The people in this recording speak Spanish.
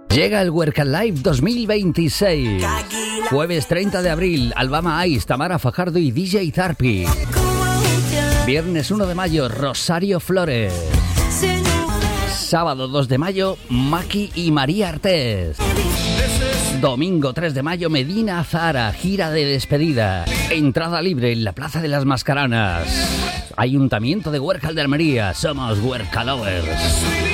Llega el Workout Live 2026. Jueves 30 de abril, Albama Ice, Tamara Fajardo y DJ Zarpi. Viernes 1 de mayo, Rosario Flores. Sábado 2 de mayo, Maki y María Artés. Domingo 3 de mayo, Medina Zara, gira de despedida. Entrada libre en la Plaza de las Mascaranas. Ayuntamiento de Huércal de Almería. Somos Huércal Lovers.